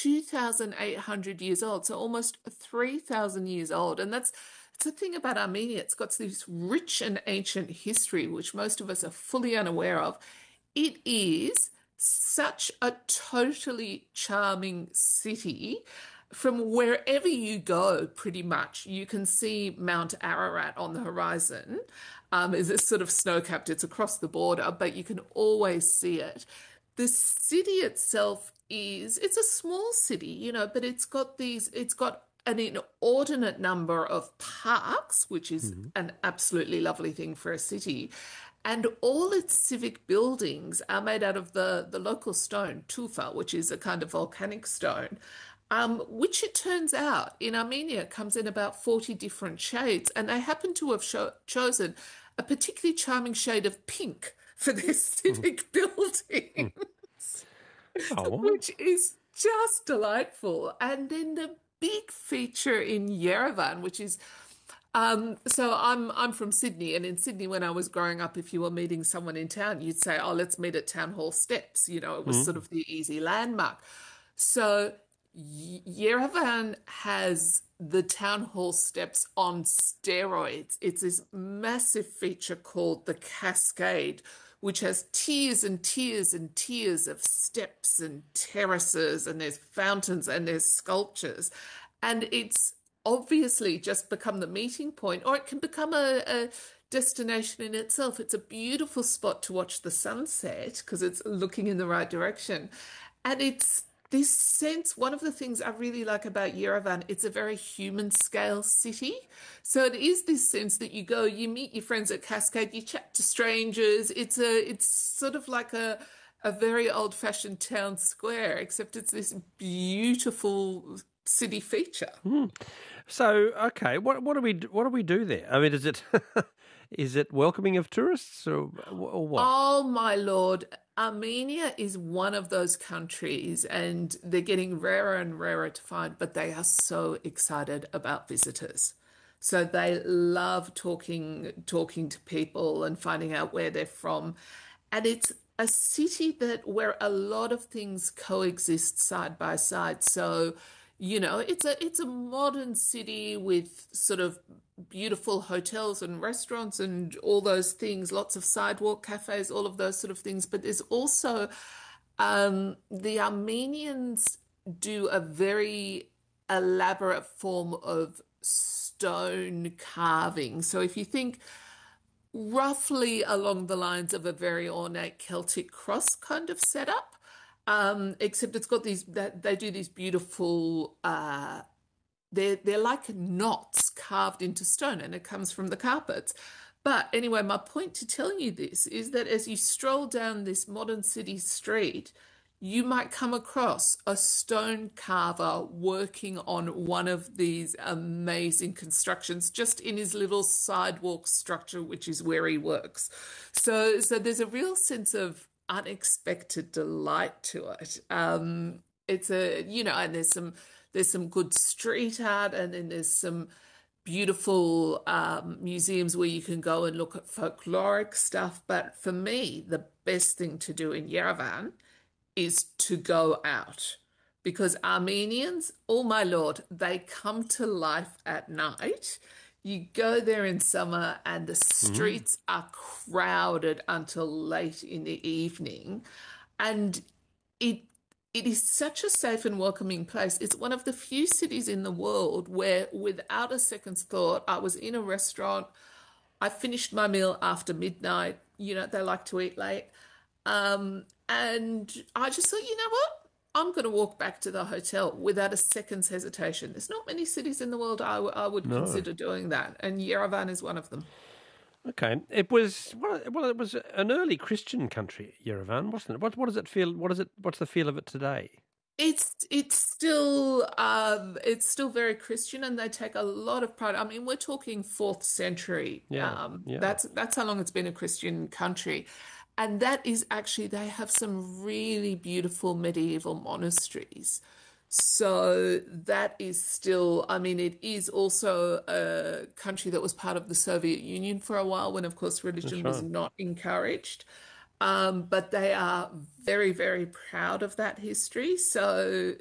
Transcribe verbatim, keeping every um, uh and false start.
two thousand eight hundred years old, so almost three thousand years old. And that's, it's the thing about Armenia. It's got this rich and ancient history, which most of us are fully unaware of. It is such a totally charming city. From wherever you go, pretty much, you can see Mount Ararat on the horizon. Um, is this sort of snow-capped? It's across the border, but you can always see it. The city itself is, it's a small city, you know, but it's got these, it's got an inordinate number of parks, which is Mhm. an absolutely lovely thing for a city. And all its civic buildings are made out of the, the local stone, tufa, which is a kind of volcanic stone, um, which it turns out in Armenia comes in about forty different shades. And they happen to have cho chosen a particularly charming shade of pink for their Mhm. civic building, Oh, which is just delightful. And then the big feature in Yerevan, which is um, so I'm I'm from Sydney, and in Sydney, when I was growing up, if you were meeting someone in town, you'd say, "Oh, let's meet at Town Hall steps." You know, it was sort mm. of the easy landmark. So Ye- Yerevan has the Town Hall steps on steroids. It's this massive feature called the Cascade, which has tiers and tiers and tiers of steps and terraces, and there's fountains and there's sculptures. And it's obviously just become the meeting point, or it can become a, a destination in itself. It's a beautiful spot to watch the sunset because it's looking in the right direction. And it's this sense, one of the things I really like about Yerevan, it's a very human scale city. So it is this sense that you go, you meet your friends at Cascade, you chat to strangers. It's a, it's sort of like a, a very old-fashioned town square, except it's this beautiful city feature. Mm. So, okay, what what do we what do we do there? I mean, is it is it welcoming of tourists or or what? Oh my Lord, Armenia is one of those countries, and they're getting rarer and rarer to find, but they are so excited about visitors. So they love talking talking to people and finding out where they're from. And it's a city that where a lot of things coexist side by side. So, you know, it's a it's a modern city with sort of beautiful hotels and restaurants and all those things, lots of sidewalk cafes, all of those sort of things. But there's also um, the Armenians do a very elaborate form of stone carving. So if you think roughly along the lines of a very ornate Celtic cross kind of setup, um, except it's got these that they do these beautiful uh, they're they're like knots carved into stone, and it comes from the carpets. But anyway, my point to telling you this is that as you stroll down this modern city street, you might come across a stone carver working on one of these amazing constructions just in his little sidewalk structure, which is where he works. So, so there's a real sense of unexpected delight to it. Um, it's a, you know, and there's some there's some good street art, and then there's some beautiful um, museums where you can go and look at folkloric stuff. But for me, the best thing to do in Yerevan is to go out because Armenians, oh my Lord, they come to life at night. You go there in summer and the Mm. streets are crowded until late in the evening. And it it is such a safe and welcoming place. It's one of the few cities in the world where, without a second's thought, I was in a restaurant. I finished my meal after midnight. You know, they like to eat late. Um, and I just thought, you know what? I'm going to walk back to the hotel without a second's hesitation. There's not many cities in the world I, w- I would No. consider doing that, and Yerevan is one of them. Okay. It was well, well, it was an early Christian country, Yerevan, wasn't it? What what does it feel? What is it? What's the feel of it today? It's it's still um, it's still very Christian, and they take a lot of pride. I mean, we're talking fourth century. Yeah. Um, Yeah. that's that's how long it's been a Christian country, and that is actually they have some really beautiful medieval monasteries. So that is still, I mean, it is also a country that was part of the Soviet Union for a while, when of course That's religion was right. not encouraged. Um, but they are very, very proud of that history. So